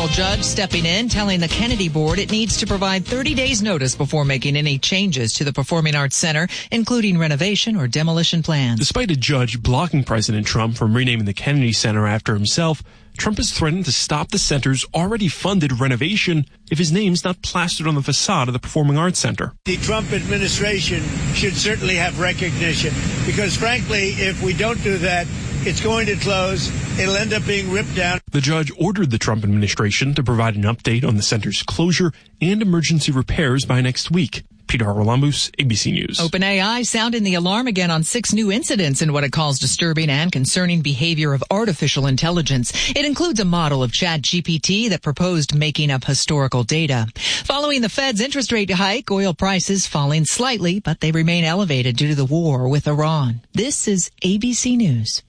federal judge stepping in, telling the Kennedy Board it needs to provide 30 days notice before making any changes to the Performing Arts Center, including renovation or demolition plans. Despite a judge blocking President Trump from renaming the Kennedy Center after himself, Trump has threatened to stop the center's already funded renovation if his name's not plastered on the facade of the Performing Arts Center. The Trump administration should certainly have recognition because, frankly, if we don't do that, it's going to close. It'll end up being ripped down. The judge ordered the Trump administration to provide an update on the center's closure and emergency repairs by next week. Peter Haralambous, ABC News. OpenAI sounding the alarm again on 6 new incidents in what it calls disturbing and concerning behavior of artificial intelligence. It includes a model of ChatGPT that proposed making up historical data. Following the Fed's interest rate hike, oil prices falling slightly, but they remain elevated due to the war with Iran. This is ABC News.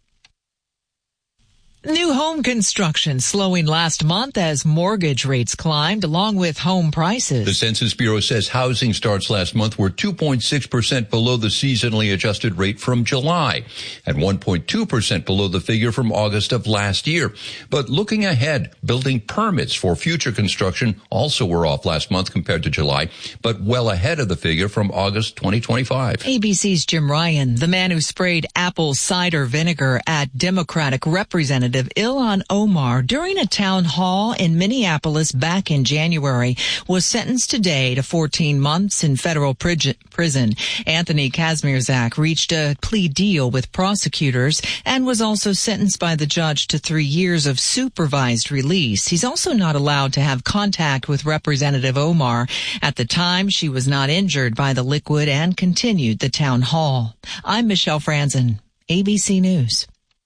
New home construction slowing last month as mortgage rates climbed along with home prices. The Census Bureau says housing starts last month were 2.6% below the seasonally adjusted rate from July and 1.2% below the figure from August of last year. But looking ahead, building permits for future construction also were off last month compared to July, but well ahead of the figure from August 2025. ABC's Jim Ryan, the man who sprayed apple cider vinegar at Democratic Representative Ilhan Omar during a town hall in Minneapolis back in January, was sentenced today to 14 months in federal prison. Anthony Kazmierzak reached a plea deal with prosecutors and was also sentenced by the judge to 3 years of supervised release. He's also not allowed to have contact with Representative Omar. At the time, she was not injured by the liquid and continued the town hall. I'm Michelle Franzen, ABC News.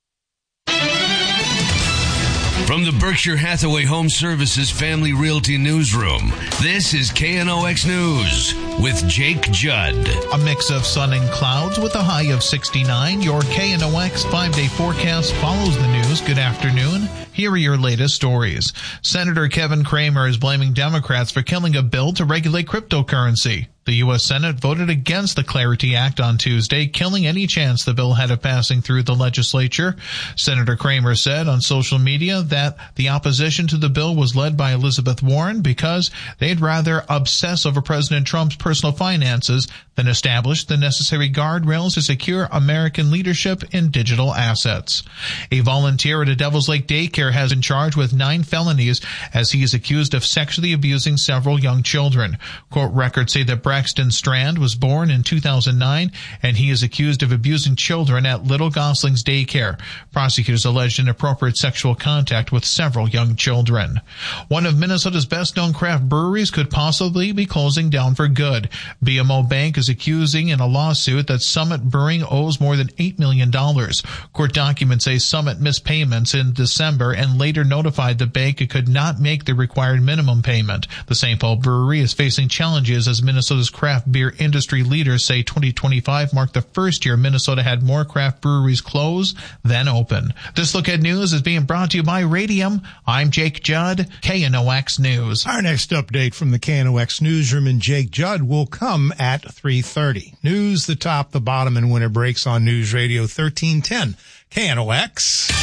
From the Berkshire Hathaway Home Services Family Realty Newsroom, this is KNOX News with Jake Judd. A mix of sun and clouds with a high of 69. Your KNOX 5-day forecast follows the news. Good afternoon. Here are your latest stories. Senator Kevin Cramer is blaming Democrats for killing a bill to regulate cryptocurrency. The U.S. Senate voted against the Clarity Act on Tuesday, killing any chance the bill had of passing through the legislature. Senator Cramer said on social media that the opposition to the bill was led by Elizabeth Warren because they'd rather obsess over President Trump's personal finances than establish the necessary guardrails to secure American leadership in digital assets. A volunteer at a Devil's Lake daycare has been charged with 9 felonies as he is accused of sexually abusing several young children. Court records say that Braxton Strand was born in 2009, and he is accused of abusing children at Little Gosling's daycare. Prosecutors alleged inappropriate sexual contact with several young children. One of Minnesota's best-known craft breweries could possibly be closing down for good. BMO Bank is accusing in a lawsuit that Summit Brewing owes more than $8 million. Court documents say Summit missed payments in December and later notified the bank it could not make the required minimum payment. The St. Paul Brewery is facing challenges as Minnesota's craft beer industry leaders say 2025 marked the first year Minnesota had more craft breweries close than open. This Look Ahead News is being brought to you by Radium. I'm Jake Judd, KNOX News. Our next update from the KNOX newsroom and Jake Judd will come at 3:30. News, the top, the bottom, and winter breaks on News Radio 1310. KNOX.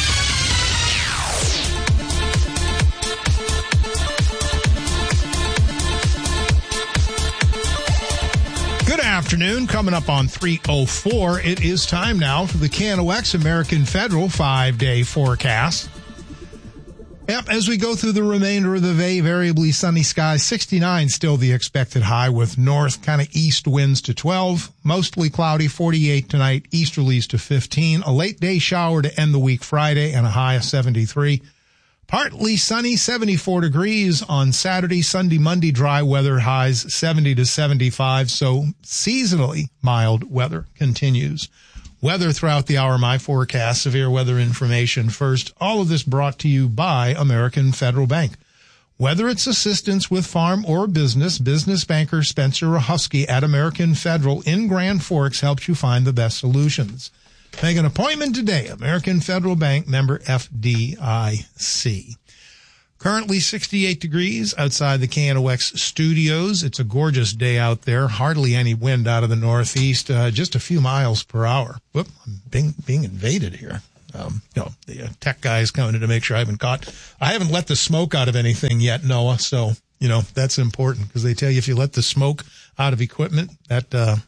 Good afternoon. Coming up on 3:04, it is time now for the KNOX American Federal 5-day forecast. Yep, as we go through the remainder of the day, variably sunny skies, 69 still the expected high with north kind of east winds to 12. Mostly cloudy, 48 tonight, easterlies to 15. A late day shower to end the week Friday and a high of 73. Partly sunny, 74 degrees on Saturday. Sunday, Monday, dry weather, highs 70 to 75. So seasonally mild weather continues. Weather throughout the hour, my forecast, severe weather information first. All of this brought to you by American Federal Bank. Whether it's assistance with farm or business, business banker Spencer Rahusky at American Federal in Grand Forks helps you find the best solutions. Make an appointment today. American Federal Bank, member FDIC. Currently 68 degrees outside the KNOX studios. It's a gorgeous day out there. Hardly any wind out of the northeast, just a few miles per hour. Whoop, I'm being invaded here. The tech guys coming in to make sure I haven't let the smoke out of anything yet, Noah. So, that's important because they tell you if you let the smoke out of equipment, doesn't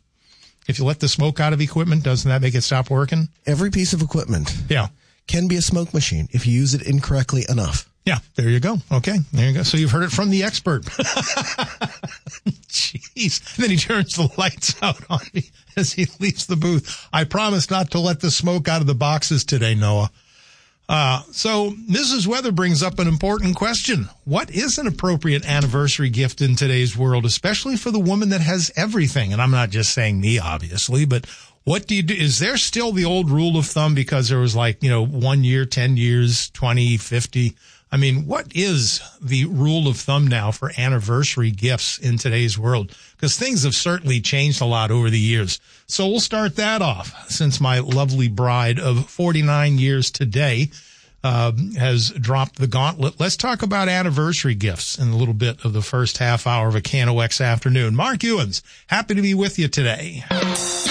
that make it stop working? Every piece of equipment can be a smoke machine if you use it incorrectly enough. Yeah, there you go. Okay, there you go. So you've heard it from the expert. Jeez. And then he turns the lights out on me as he leaves the booth. I promise not to let the smoke out of the boxes today, Noah. So Mrs. Weather brings up an important question. What is an appropriate anniversary gift in today's world, especially for the woman that has everything? And I'm not just saying me, obviously, but what do you do? Is there still the old rule of thumb because there was 1 year, 10 years, 20, 50? I mean, what is the rule of thumb now for anniversary gifts in today's world? Because things have certainly changed a lot over the years. So we'll start that off since my lovely bride of 49 years today has dropped the gauntlet. Let's talk about anniversary gifts in a little bit of the first half hour of a KNOX afternoon. Mark Ewens, happy to be with you today.